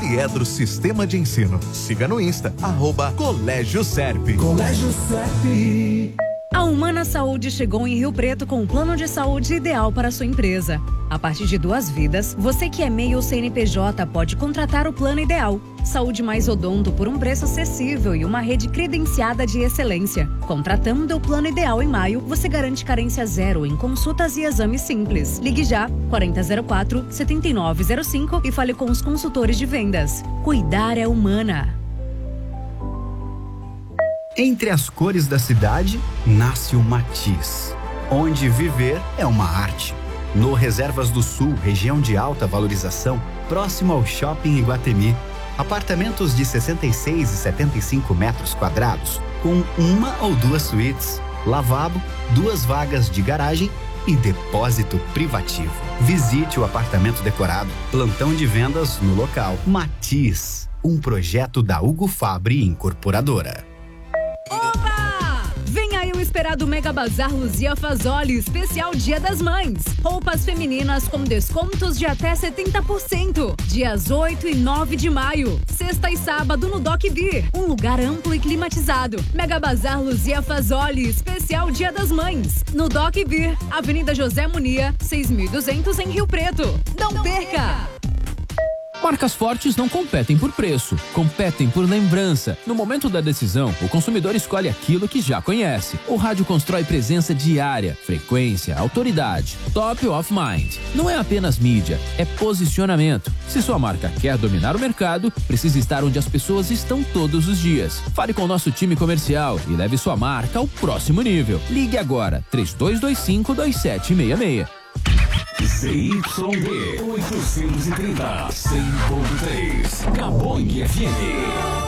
Poliedro Sistema de Ensino. Siga no Insta, @Colégio Serp. Colégio Serp. A Humana Saúde chegou em Rio Preto com um plano de saúde ideal para a sua empresa. A partir de 2 vidas, você que é MEI ou CNPJ pode contratar o plano ideal. Saúde mais odonto por um preço acessível e uma rede credenciada de excelência. Contratando o plano ideal em maio, você garante carência zero em consultas e exames simples. Ligue já, 4004-7905 e fale com os consultores de vendas. Cuidar é Humana. Entre as cores da cidade, nasce o Matiz, onde viver é uma arte. No Reservas do Sul, região de alta valorização, próximo ao Shopping Iguatemi. Apartamentos de 66 e 75 metros quadrados, com 1 ou 2 suítes, lavabo, 2 vagas de garagem e depósito privativo. Visite o apartamento decorado, plantão de vendas no local. Matiz, um projeto da Hugo Fabri Incorporadora. Opa! Vem aí o esperado Mega Bazar Luzia Fazoli, especial Dia das Mães. Roupas femininas com descontos de até 70%. Dias 8 e 9 de maio. Sexta e sábado no Doc Beer. Um lugar amplo e climatizado. Mega Bazar Luzia Fazoli, especial Dia das Mães. No Doc Beer, Avenida José Munia, 6.200 em Rio Preto. Não perca! Marcas fortes não competem por preço, competem por lembrança. No momento da decisão, o consumidor escolhe aquilo que já conhece. O rádio constrói presença diária, frequência, autoridade, top of mind. Não é apenas mídia, é posicionamento. Se sua marca quer dominar o mercado, precisa estar onde as pessoas estão todos os dias. Fale com o nosso time comercial e leve sua marca ao próximo nível. Ligue agora, 3225-2766. ZYD 830, 100.3, Gabong FM.